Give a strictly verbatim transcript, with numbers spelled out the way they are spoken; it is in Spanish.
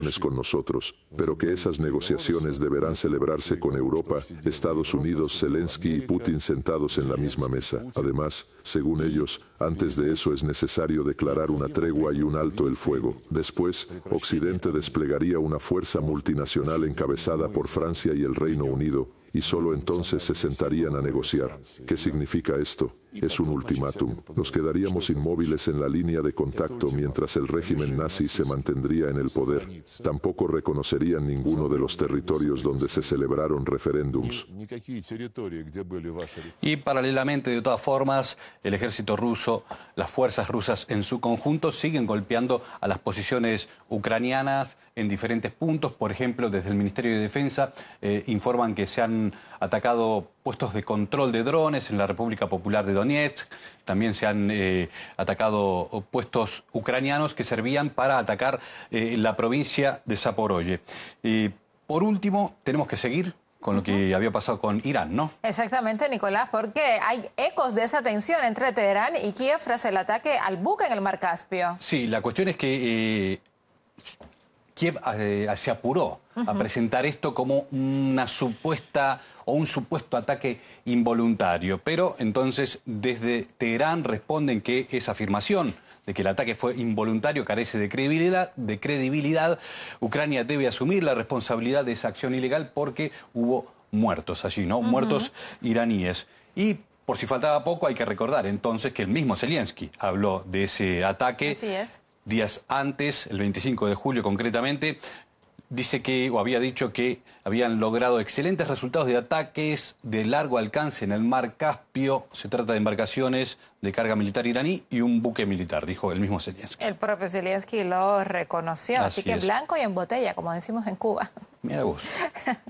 con nosotros, pero que esas negociaciones deberán celebrarse con Europa, Estados Unidos, Zelensky y Putin sentados en la misma mesa. Además, según ellos, antes de eso es necesario declarar una tregua y un alto el fuego. Después, Occidente desplegaría una fuerza multinacional encabezada por Francia y el Reino Unido, y solo entonces se sentarían a negociar. ¿Qué significa esto? Es un ultimátum. Nos quedaríamos inmóviles en la línea de contacto mientras el régimen nazi se mantendría en el poder. Tampoco reconocerían ninguno de los territorios donde se celebraron referéndums. Y paralelamente, de todas formas, el ejército ruso, las fuerzas rusas en su conjunto, siguen golpeando a las posiciones ucranianas en diferentes puntos. Por ejemplo, desde el Ministerio de Defensa eh, informan que se han atacado puestos de control de drones en la República Popular de Donetsk. También se han eh, atacado puestos ucranianos que servían para atacar eh, la provincia de Zaporozhye. Y por último, tenemos que seguir con lo que había pasado con Irán, ¿no? Exactamente, Nicolás, porque hay ecos de esa tensión entre Teherán y Kiev tras el ataque al buque en el Mar Caspio. Sí, la cuestión es que eh, Kiev eh, se apuró uh-huh. a presentar esto como una supuesta o un supuesto ataque involuntario, pero entonces desde Teherán responden que esa afirmación de que el ataque fue involuntario carece de credibilidad, de credibilidad. Ucrania debe asumir la responsabilidad de esa acción ilegal porque hubo muertos allí, ¿no? Uh-huh. Muertos iraníes. Y por si faltaba poco, hay que recordar entonces que el mismo Zelensky habló de ese ataque. Así es. Días antes, el veinticinco de julio concretamente, dice que, o había dicho que habían logrado excelentes resultados de ataques de largo alcance en el Mar Caspio. Se trata de embarcaciones de carga militar iraní y un buque militar, dijo el mismo Zelensky. El propio Zelensky lo reconoció, así, así que es. Blanco y en botella, como decimos en Cuba. Mira vos.